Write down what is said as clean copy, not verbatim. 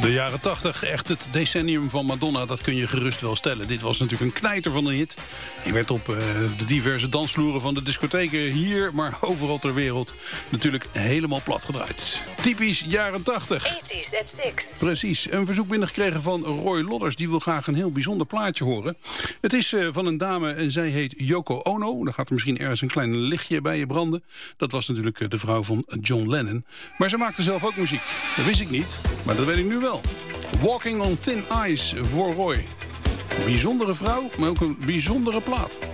De jaren 80, echt het decennium van Madonna, dat kun je gerust wel stellen. Dit was natuurlijk een knijter van een hit. Die werd op de diverse dansvloeren van de discotheken hier, maar overal ter wereld natuurlijk helemaal plat gedraaid. Typisch jaren 80. 80s at 6. Precies, een verzoek binnengekregen van Roy Lodders. Die wil graag een heel bijzonder plaatje horen. Het is van een dame en zij heet Yoko Ono. Daar gaat er misschien ergens een klein lichtje bij je branden. Dat was natuurlijk de vrouw van John Lennon. Maar ze maakte zelf ook muziek. Dat wist ik niet, maar dat weet ik nu wel. Walking on Thin Ice voor Roy. Een bijzondere vrouw, maar ook een bijzondere plaat.